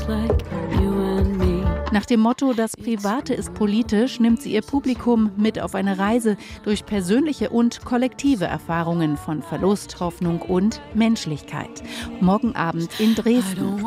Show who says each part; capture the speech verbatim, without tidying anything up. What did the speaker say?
Speaker 1: Nach dem Motto, das Private ist politisch, nimmt sie ihr Publikum mit auf eine Reise durch persönliche und kollektive Erfahrungen von Verlust, Hoffnung und Menschlichkeit. Morgen Abend in Dresden.